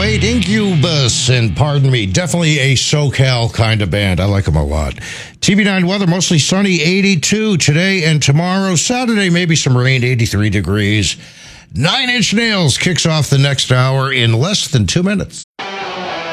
right, Incubus, and pardon me, definitely a SoCal kind of band. I like them a lot. TV9 weather, mostly sunny, 82 today and tomorrow. Saturday, maybe some rain, 83 degrees. Nine Inch Nails kicks off the next hour in less than 2 minutes.